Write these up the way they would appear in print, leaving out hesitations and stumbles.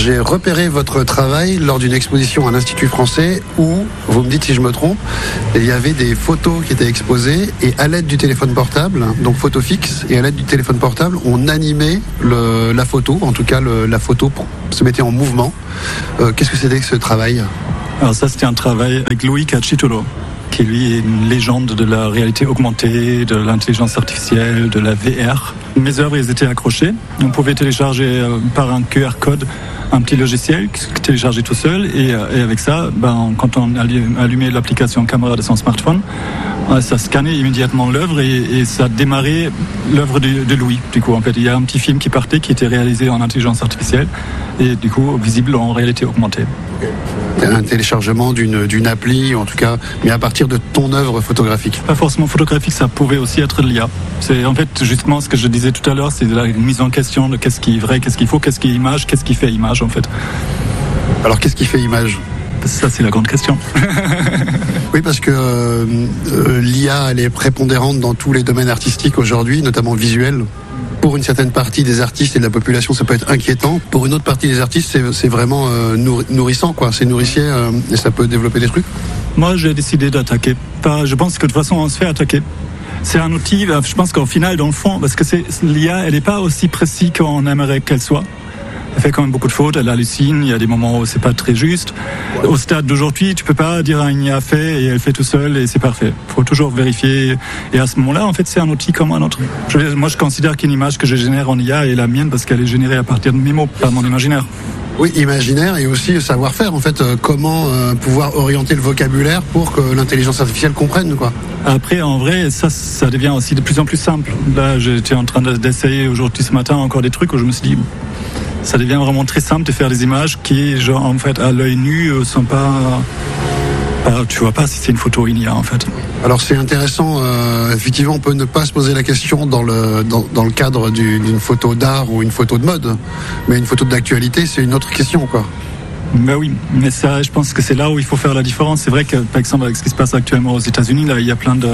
J'ai repéré votre travail lors d'une exposition à l'Institut français où, vous me dites si je me trompe, il y avait des photos qui étaient exposées et à l'aide du téléphone portable, donc photo fixe, et à l'aide du téléphone portable, on animait la photo, en tout cas la photo se mettait en mouvement. Qu'est-ce que c'était que ce travail ? Alors ça, c'était un travail avec Louis Cacciatolo, qui lui est une légende de la réalité augmentée, de l'intelligence artificielle, de la VR. Mes œuvres, elles étaient accrochées. On pouvait télécharger par un QR code un petit logiciel qui se téléchargeait tout seul. Et avec ça, quand on allumait l'application caméra de son smartphone, ça scannait immédiatement l'œuvre et ça démarrait l'œuvre de Louis. Du coup, en fait, il y a un petit film qui partait, qui était réalisé en intelligence artificielle et du coup visible en réalité augmentée. Un téléchargement d'une appli, en tout cas, mais à partir de ton œuvre photographique. Pas forcément photographique, ça pouvait aussi être de l'IA. C'est en fait justement ce que je disais tout à l'heure, c'est la mise en question de qu'est-ce qui est vrai, qu'est-ce qu'il faut, qu'est-ce qui est image, qu'est-ce qui fait image en fait. Alors qu'est-ce qui fait image ? Ça, c'est la grande question. Oui, parce que l'IA, elle est prépondérante dans tous les domaines artistiques aujourd'hui, notamment visuels. Pour une certaine partie des artistes et de la population, ça peut être inquiétant. Pour une autre partie des artistes, c'est vraiment nourrissant, quoi. C'est nourricier et ça peut développer des trucs. Moi, j'ai décidé d'attaquer. Je pense que de toute façon, on se fait attaquer. C'est un outil, je pense qu'au final, dans le fond, parce que l'IA, elle n'est pas aussi précise qu'on aimerait qu'elle soit. Elle fait quand même beaucoup de fautes, elle hallucine, il y a des moments où c'est pas très juste. Au stade d'aujourd'hui, tu peux pas dire à une IA fait et elle fait tout seul et c'est parfait. Faut toujours vérifier. Et à ce moment-là, en fait, c'est un outil comme un autre. Moi, je considère qu'une image que je génère en IA est la mienne parce qu'elle est générée à partir de mes mots, pas mon imaginaire. Oui, imaginaire et aussi savoir-faire, en fait, comment pouvoir orienter le vocabulaire pour que l'intelligence artificielle comprenne, quoi. Après, en vrai, ça devient aussi de plus en plus simple. Là, j'étais en train d'essayer aujourd'hui, ce matin, encore des trucs où je me suis dit, ça devient vraiment très simple de faire des images qui, genre, en fait, à l'œil nu, sont pas... tu vois pas si c'est une photo ou une IA, en fait. Alors c'est intéressant, effectivement on peut ne pas se poser la question dans le cadre d'une photo d'art ou une photo de mode, mais une photo d'actualité c'est une autre question, quoi. Ben oui, mais ça, je pense que c'est là où il faut faire la différence. C'est vrai que par exemple avec ce qui se passe actuellement aux États-Unis, là il y a plein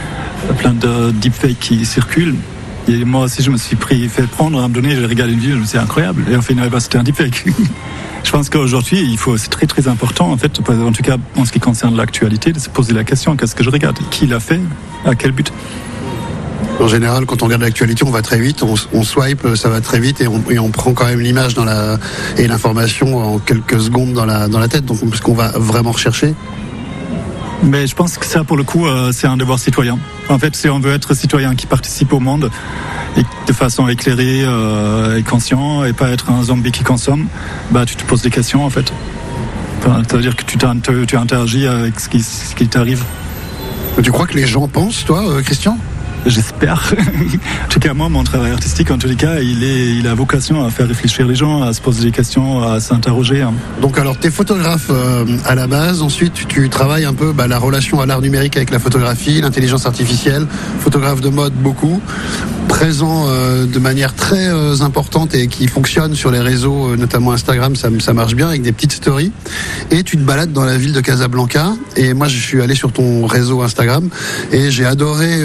de deepfakes qui circulent. Et moi aussi je me suis fait prendre à un moment donné, j'ai regardé une vidéo, je me suis dit c'est incroyable, et au final c'était un deepfake. Je pense qu'aujourd'hui, c'est très très important, en fait, en tout cas en ce qui concerne l'actualité, de se poser la question, qu'est-ce que je regarde ? Qui l'a fait ? À quel but ? En général, quand on regarde l'actualité, on va très vite, on swipe, ça va très vite et on prend quand même l'image et l'information en quelques secondes dans la tête, donc parce qu'on va vraiment rechercher. Mais je pense que ça, pour le coup, c'est un devoir citoyen. En fait, si on veut être citoyen qui participe au monde et de façon éclairée et conscient et pas être un zombie qui consomme, tu te poses des questions, en fait. Ça veut dire que tu interagis avec ce qui t'arrive. Tu crois que les gens pensent, toi, Christian ? J'espère. En tout cas, moi, mon travail artistique, en tous les cas, il a vocation à faire réfléchir les gens, à se poser des questions, à s'interroger. Donc, alors, t'es photographe à la base. Ensuite, tu travailles un peu la relation à l'art numérique avec la photographie, l'intelligence artificielle, photographe de mode beaucoup, présent de manière très importante et qui fonctionne sur les réseaux, notamment Instagram, ça marche bien avec des petites stories. Et tu te balades dans la ville de Casablanca. Et moi, je suis allé sur ton réseau Instagram et j'ai adoré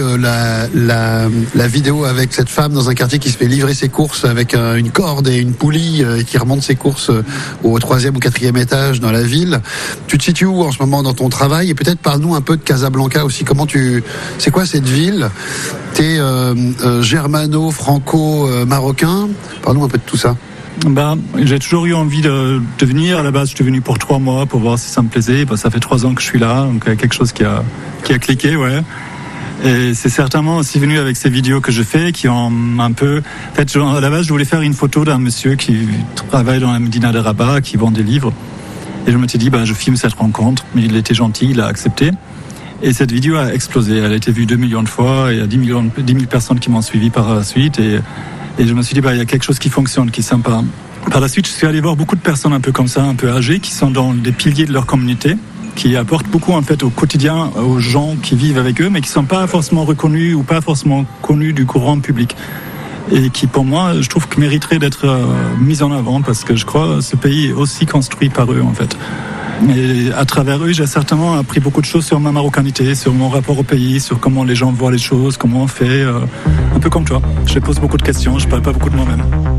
la vidéo avec cette femme dans un quartier qui se fait livrer ses courses avec une corde et une poulie et qui remonte ses courses au 3e ou 4e étage dans la ville. Tu te situes où en ce moment dans ton travail? Et peut-être parle-nous un peu de Casablanca aussi. C'est quoi cette ville? T'es germano, franco, marocain. Parle-nous un peu de tout ça. J'ai toujours eu envie de venir. À la base, je suis venu pour 3 mois pour voir si ça me plaisait. Ça fait 3 ans que je suis là, donc il y a quelque chose qui a cliqué, ouais. Et c'est certainement aussi venu avec ces vidéos que je fais qui ont un peu... En fait, à la base, je voulais faire une photo d'un monsieur qui travaille dans la Médina de Rabat, qui vend des livres. Et je me suis dit, je filme cette rencontre. Mais il était gentil, il a accepté. Et cette vidéo a explosé. Elle a été vue 2 millions de fois. Il y a 10 000 personnes qui m'ont suivi par la suite. Et je me suis dit, il y a quelque chose qui fonctionne, qui est sympa. Par la suite, je suis allé voir beaucoup de personnes un peu comme ça, un peu âgées, qui sont dans des piliers de leur communauté, qui apportent beaucoup en fait au quotidien aux gens qui vivent avec eux, mais qui sont pas forcément reconnus ou pas forcément connus du grand public. Et qui, pour moi, je trouve que mériteraient d'être mis en avant, parce que je crois que ce pays est aussi construit par eux, en fait. Et à travers eux, j'ai certainement appris beaucoup de choses sur ma marocanité, sur mon rapport au pays, sur comment les gens voient les choses, comment on fait. Un peu comme toi. Je pose beaucoup de questions, je parle pas beaucoup de moi-même.